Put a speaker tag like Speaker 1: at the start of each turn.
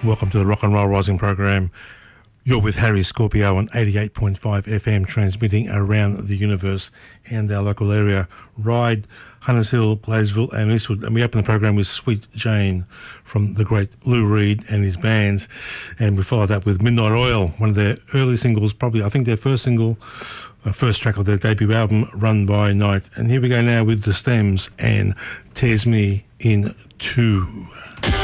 Speaker 1: Welcome to the Rock and Roll Rising program. You're with Harry Scorpio on 88.5 FM, transmitting around the universe and our local area. Ryde, Hunters Hill, Gladesville and Eastwood. And we open the program with Sweet Jane from the great Lou Reed and his bands. And we follow that with Midnight Oil, one of their early singles, probably I think their first single, first track of their debut album, Run By Night. And here we go now with The Stems and Tears Me In Two.